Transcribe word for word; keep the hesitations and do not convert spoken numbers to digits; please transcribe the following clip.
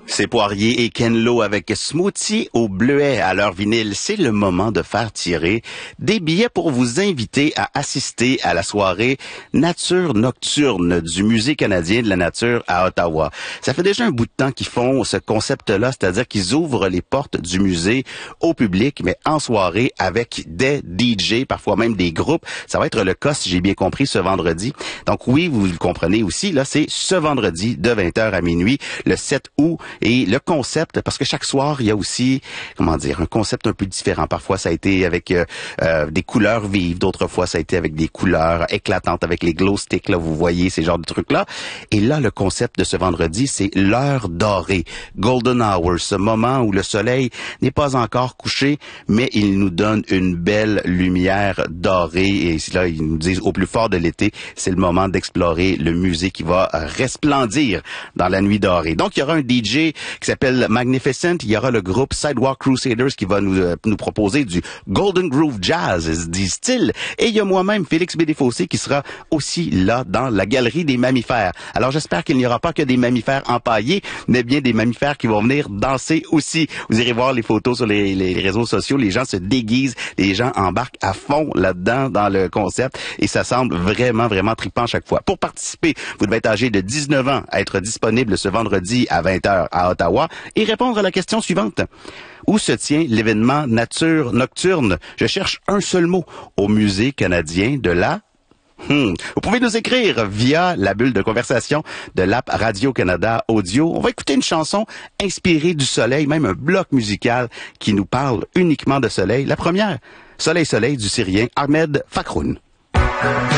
C'est Poirier et Ken Lo avec Smoothie au bleuet à leur vinyle. C'est le moment de faire tirer des billets pour vous inviter à assister à la soirée Nature Nocturne du Musée canadien de la nature à Ottawa. Ça fait déjà un bout de temps qu'ils font ce concept-là, c'est-à-dire qu'ils ouvrent les portes du musée au public, mais en soirée avec des D J, parfois même des groupes. Ça va être le cas, si j'ai bien compris, ce vendredi. Donc oui, vous le comprenez aussi, là, c'est ce vendredi de vingt heures à minuit, le sept août. Et le concept, parce que chaque soir, il y a aussi, comment dire, un concept un peu différent. Parfois, ça a été avec euh, euh, des couleurs vives. D'autres fois, ça a été avec des couleurs éclatantes, avec les glow sticks, là, vous voyez, ces genres de trucs-là. Et là, le concept de ce vendredi, c'est l'heure dorée, Golden Hour, ce moment où le soleil n'est pas encore couché, mais il nous donne une belle lumière dorée. Et là, ils nous disent, au plus fort de l'été, c'est le moment d'explorer le musée qui va resplendir dans la nuit dorée. Donc, il y aura un D J qui s'appelle Magnificent. Il y aura le groupe Sidewalk Crusaders qui va nous, euh, nous proposer du Golden Groove Jazz, disent-ils. Et il y a moi-même, Félix Bédéfossé, qui sera aussi là dans la galerie des mammifères. Alors j'espère qu'il n'y aura pas que des mammifères empaillés, mais bien des mammifères qui vont venir danser aussi. Vous irez voir les photos sur les, les réseaux sociaux. Les gens se déguisent, les gens embarquent à fond là-dedans dans le concept et ça semble vraiment, vraiment trippant chaque fois. Pour participer, vous devez être âgé de dix-neuf ans, être disponible ce vendredi à vingt heures à Ottawa et répondre à la question suivante. Où se tient l'événement Nature Nocturne? Je cherche un seul mot. Au Musée canadien de la... Hmm. Vous pouvez nous écrire via la bulle de conversation de l'app Radio-Canada Audio. On va écouter une chanson inspirée du soleil, même un bloc musical qui nous parle uniquement de soleil. La première, Soleil Soleil du Syrien Ahmed Fakhroun.